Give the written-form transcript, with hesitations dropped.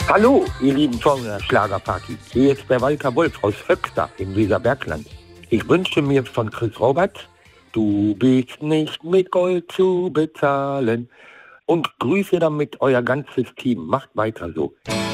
Hallo, ihr lieben von der Schlagerparty. Hier ist der Walter Wolf aus Höxter im Weserbergland. Ich wünsche mir von Chris Robert, du bist nicht mit Gold zu bezahlen. Und grüße damit euer ganzes Team. Macht weiter so.